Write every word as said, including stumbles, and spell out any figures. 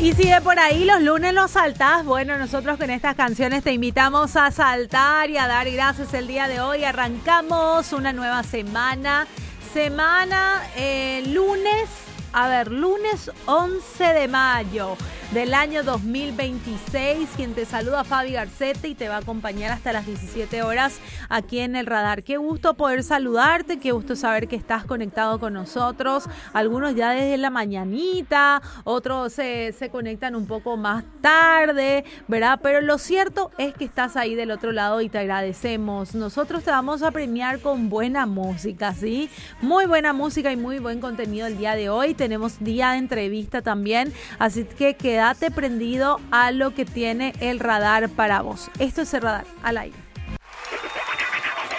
Y si de por ahí los lunes los saltás, bueno, nosotros con estas canciones te invitamos a saltar y a dar gracias el día de hoy. Arrancamos una nueva semana, semana, eh, lunes, a ver, lunes once de mayo del año dos mil veintiséis. Quien te saluda, Fabi Garcete, y te va a acompañar hasta las diecisiete horas aquí en el radar. Qué gusto poder saludarte, qué gusto saber que estás conectado con nosotros. Algunos ya desde la mañanita, otros se, se conectan un poco más tarde, ¿verdad? Pero lo cierto es que estás ahí del otro lado y te agradecemos. Nosotros te vamos a premiar con buena música, ¿sí? Muy buena música y muy buen contenido el día de hoy. Tenemos día de entrevista también, así que quédate prendido a lo que tiene el radar para vos. Esto es el radar al aire.